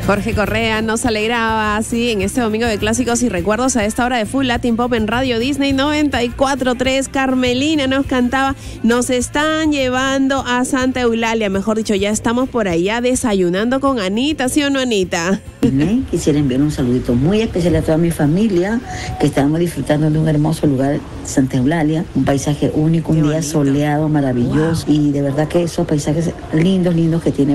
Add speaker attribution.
Speaker 1: Jorge Correa nos alegraba así en este domingo de clásicos y recuerdos a esta hora de Full Latin Pop en Radio Disney 94.3. Carmelina nos cantaba, nos están llevando a Santa Eulalia, mejor dicho, ya estamos por allá desayunando con Anita, ¿sí o no, Anita?
Speaker 2: Quisiera enviar un saludito muy especial a toda mi familia, que estamos disfrutando de un hermoso lugar, Santa Eulalia, un paisaje único, un día soleado, maravilloso, y de verdad que esos paisajes lindos que tiene